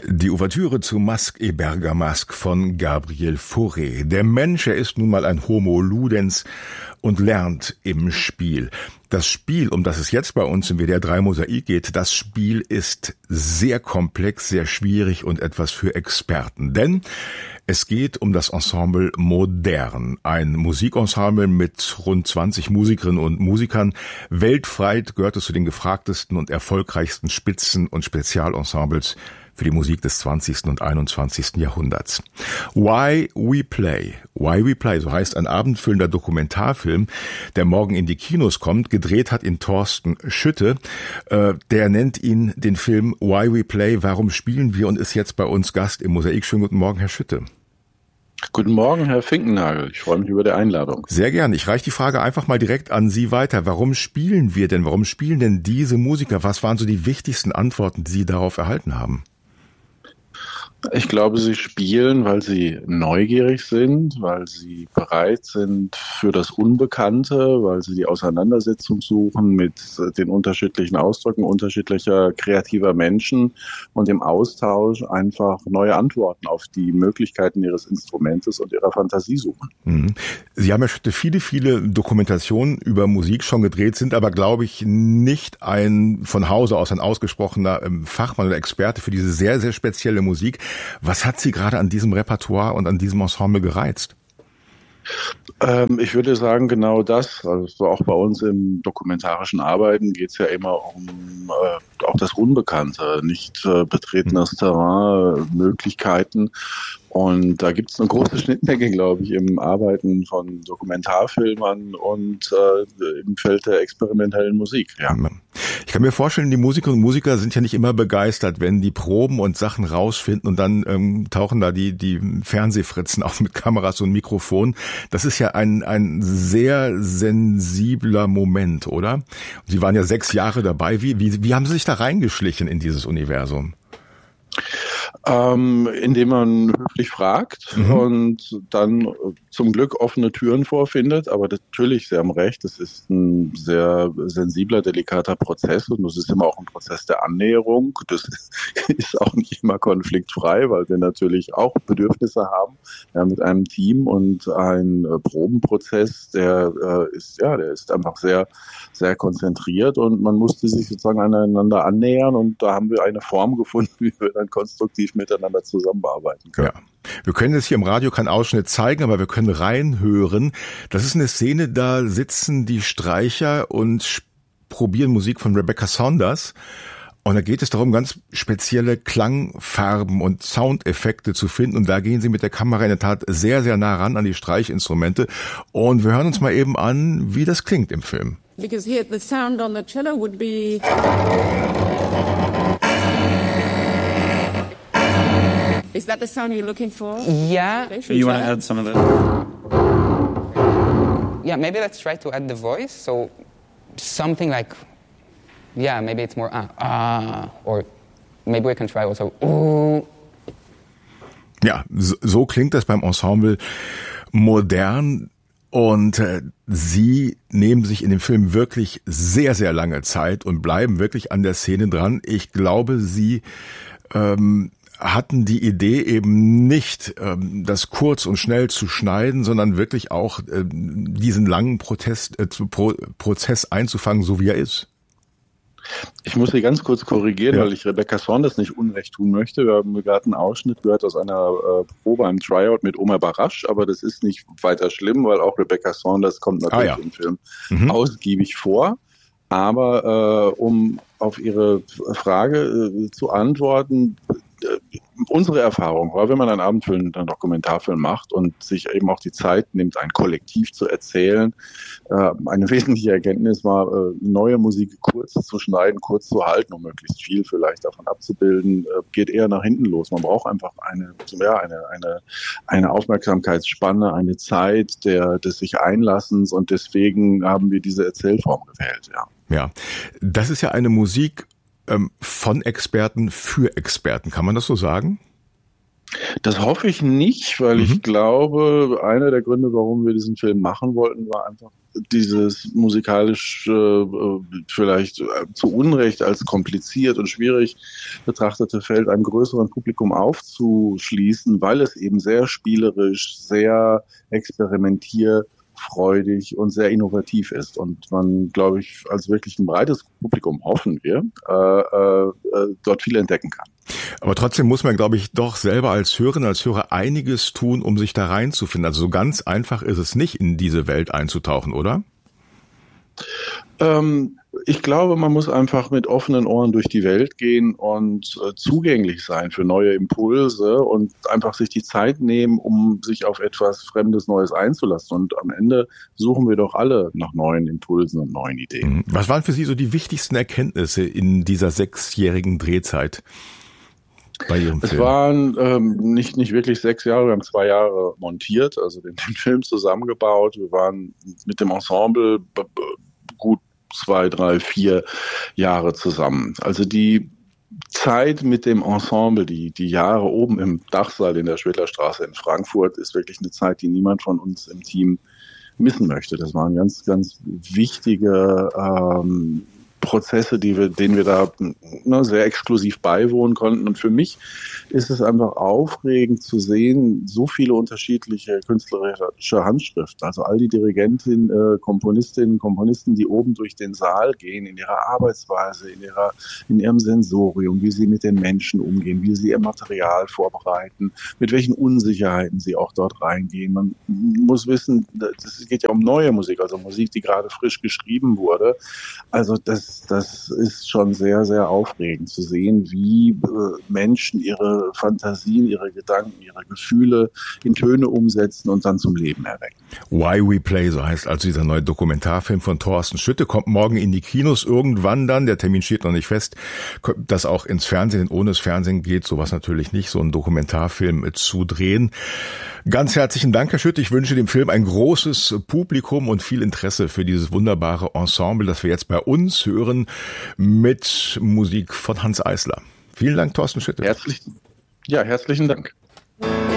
Die Ouvertüre zu Masque et Bergamasque von Gabriel Fauré. Der Mensch, er ist nun mal ein Homo ludens und lernt im Spiel. Das Spiel, um das es jetzt bei uns im WDR 3 Mosaik geht, das Spiel ist sehr komplex, sehr schwierig und etwas für Experten. Denn es geht um das Ensemble Modern, ein Musikensemble mit rund 20 Musikerinnen und Musikern. Weltweit gehört es zu den gefragtesten und erfolgreichsten Spitzen- und Spezialensembles für die Musik des 20. und 21. Jahrhunderts. Why We Play, so heißt ein abendfüllender Dokumentarfilm, der morgen in die Kinos kommt. Gedreht hat ihn Thorsten Schütte. Der nennt ihn den Film Why We Play, warum spielen wir, und ist jetzt bei uns Gast im Mosaik. Schönen guten Morgen, Herr Schütte. Guten Morgen, Herr Finkennagel. Ich freue mich über die Einladung. Sehr gerne. Ich reiche die Frage einfach mal direkt an Sie weiter. Warum spielen wir denn? Warum spielen denn diese Musiker? Was waren so die wichtigsten Antworten, die Sie darauf erhalten haben? Ich glaube, sie spielen, weil sie neugierig sind, weil sie bereit sind für das Unbekannte, weil sie die Auseinandersetzung suchen mit den unterschiedlichen Ausdrücken unterschiedlicher kreativer Menschen und im Austausch einfach neue Antworten auf die Möglichkeiten ihres Instrumentes und ihrer Fantasie suchen. Sie haben ja schon viele Dokumentationen über Musik schon gedreht, sind aber, glaube ich, nicht von Hause aus ein ausgesprochener Fachmann oder Experte für diese sehr, sehr spezielle Musik. Was hat Sie gerade an diesem Repertoire und an diesem Ensemble gereizt? Ich würde sagen, genau das. Also auch bei uns im dokumentarischen Arbeiten geht es ja immer um auch das Unbekannte, nicht betretenes Terrain, Möglichkeiten. Und da gibt es eine große Schnittmenge, glaube ich, im Arbeiten von Dokumentarfilmern und im Feld der experimentellen Musik. Ja. Ich kann mir vorstellen, die Musikerinnen und Musiker sind ja nicht immer begeistert, wenn die proben und Sachen rausfinden und dann tauchen da die Fernsehfritzen auf mit Kameras und Mikrofon. Das ist ja ein sehr sensibler Moment, oder? Sie waren ja 6 Jahre dabei. Wie haben Sie sich da reingeschlichen in dieses Universum? Indem man höflich fragt und dann zum Glück offene Türen vorfindet. Aber natürlich, Sie haben recht, es ist ein sehr sensibler, delikater Prozess und es ist immer auch ein Prozess der Annäherung. Das ist auch nicht immer konfliktfrei, weil wir natürlich auch Bedürfnisse haben mit einem Team, und ein Probenprozess, der ist einfach sehr, sehr konzentriert und man musste sich sozusagen aneinander annähern, und da haben wir eine Form gefunden, wie wir dann konstruktiv miteinander zusammenarbeiten können. Ja. Wir können jetzt hier im Radio keinen Ausschnitt zeigen, aber wir können reinhören. Das ist eine Szene, da sitzen die Streicher und probieren Musik von Rebecca Saunders. Und da geht es darum, ganz spezielle Klangfarben und Soundeffekte zu finden. Und da gehen sie mit der Kamera in der Tat sehr, sehr nah ran an die Streichinstrumente. Und wir hören uns mal eben an, wie das klingt im Film. Because here the sound on the cello would be... Is that the sound you're looking for? Yeah. Okay, you want to add some of that? Yeah, maybe let's try to add the voice. So something like, yeah, maybe it's more or maybe we can try also ooh. Ja, so klingt das beim Ensemble Modern. Und Sie nehmen sich in dem Film wirklich sehr, sehr lange Zeit und bleiben wirklich an der Szene dran. Ich glaube, Sie hatten die Idee eben nicht, das kurz und schnell zu schneiden, sondern wirklich auch diesen langen Prozess einzufangen, so wie er ist. Ich muss Sie ganz kurz korrigieren, weil ich Rebecca Saunders nicht Unrecht tun möchte. Wir haben gerade einen Ausschnitt gehört aus einer Probe, einem Tryout mit Omar Barasch, aber das ist nicht weiter schlimm, weil auch Rebecca Saunders kommt natürlich im Film ausgiebig vor. Aber um auf Ihre Frage zu antworten, unsere Erfahrung war, wenn man einen abendfüllenden Dokumentarfilm macht und sich eben auch die Zeit nimmt, ein Kollektiv zu erzählen, eine wesentliche Erkenntnis war, neue Musik kurz zu schneiden, kurz zu halten, um möglichst viel vielleicht davon abzubilden, geht eher nach hinten los. Man braucht einfach eine Aufmerksamkeitsspanne, eine Zeit des sich Einlassens, und deswegen haben wir diese Erzählform gewählt. Ja, das ist ja eine Musik von Experten für Experten. Kann man das so sagen? Das hoffe ich nicht, weil ich glaube, einer der Gründe, warum wir diesen Film machen wollten, war einfach dieses musikalisch vielleicht zu Unrecht als kompliziert und schwierig betrachtete Feld einem größeren Publikum aufzuschließen, weil es eben sehr spielerisch, sehr experimentierfreudig und sehr innovativ ist. Und man, glaube ich, als wirklich ein breites Publikum, hoffen wir, dort viel entdecken kann. Aber trotzdem muss man, glaube ich, doch selber als Hörerin, als Hörer einiges tun, um sich da reinzufinden. Also so ganz einfach ist es nicht, in diese Welt einzutauchen, oder? Ich glaube, man muss einfach mit offenen Ohren durch die Welt gehen und zugänglich sein für neue Impulse und einfach sich die Zeit nehmen, um sich auf etwas Fremdes, Neues einzulassen. Und am Ende suchen wir doch alle nach neuen Impulsen und neuen Ideen. Was waren für Sie so die wichtigsten Erkenntnisse in dieser 6-jährigen Drehzeit? Bei Ihrem Film? Es waren nicht wirklich 6 Jahre, wir haben 2 Jahre montiert, also den Film zusammengebaut. Wir waren mit dem Ensemble gut 2, 3, 4 Jahre zusammen. Also die Zeit mit dem Ensemble, die Jahre oben im Dachsaal in der Schwedlerstraße in Frankfurt, ist wirklich eine Zeit, die niemand von uns im Team missen möchte. Das waren ganz, ganz wichtige Prozesse, denen wir da sehr exklusiv beiwohnen konnten. Und für mich ist es einfach aufregend zu sehen, so viele unterschiedliche künstlerische Handschriften. Also all die Dirigentinnen, Komponistinnen, Komponisten, die oben durch den Saal gehen, in ihrer Arbeitsweise, in ihrem Sensorium, wie sie mit den Menschen umgehen, wie sie ihr Material vorbereiten, mit welchen Unsicherheiten sie auch dort reingehen. Man muss wissen, es geht ja um neue Musik, also Musik, die gerade frisch geschrieben wurde. Also das ist schon sehr, sehr aufregend zu sehen, wie Menschen ihre Fantasien, ihre Gedanken, ihre Gefühle in Töne umsetzen und dann zum Leben erwecken. Why We Play, so heißt also dieser neue Dokumentarfilm von Thorsten Schütte, kommt morgen in die Kinos irgendwann dann, der Termin steht noch nicht fest, das auch ins Fernsehen, ohne das Fernsehen geht sowas natürlich nicht, so einen Dokumentarfilm zu drehen. Ganz herzlichen Dank, Herr Schütte. Ich wünsche dem Film ein großes Publikum und viel Interesse für dieses wunderbare Ensemble, das wir jetzt bei uns hören, mit Musik von Hanns Eisler. Vielen Dank, Thorsten Schütte. Herzlichen Dank.